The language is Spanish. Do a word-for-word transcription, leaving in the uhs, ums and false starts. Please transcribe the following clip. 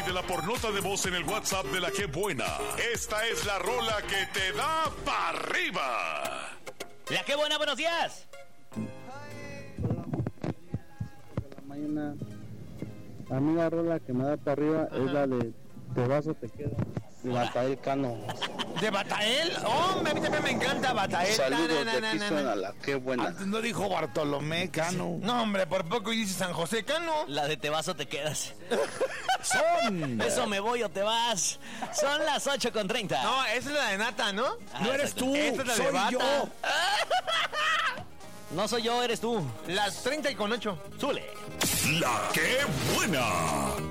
pídela por nota de voz en el WhatsApp de La Qué Buena. Esta es la rola que te da para arriba. La Qué Buena, buenos días. La mañana, a mí la rola que me da para arriba Ajá. es la de Te vas o te quedas, de Batael Cano. ¿De Batael? Hombre, a mí también me encanta Batael. Saludos, de aquí suena La Qué Buena. Antes no dijo Bartolomé Cano. No, hombre, por poco dice San José Cano. La de Te vas o te quedas. Son. Eso me voy o te vas. Son las ocho con treinta. No, esa es la de Nata, ¿no? Ah, no eres tú. Esta es la soy de Bata. Yo. No soy yo, eres tú. Las treinta y con ocho. Súbele. La Qué Buena.